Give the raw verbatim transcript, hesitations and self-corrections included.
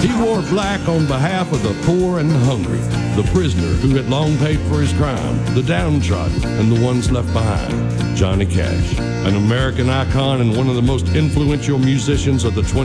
He wore black on behalf of the poor and the hungry, the prisoner who had long paid for his crime, the downtrodden, and the ones left behind. Johnny Cash, an American icon and one of the most influential musicians of the twentieth